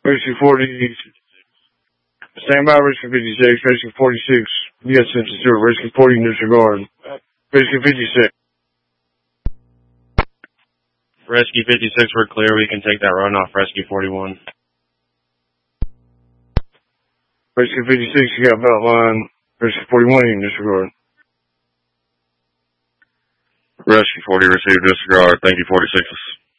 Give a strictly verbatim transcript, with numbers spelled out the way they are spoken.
Rescue forty, stand by, Rescue fifty-six, Rescue forty-six, yes, census zero, Rescue forty, disregard. Rescue fifty-six. Rescue fifty-six, we're clear, we can take that run off Rescue forty-one. Rescue fifty-six, you got belt line, Rescue forty-one, you can disregard. Rescue forty, received disregard, thank you forty-six.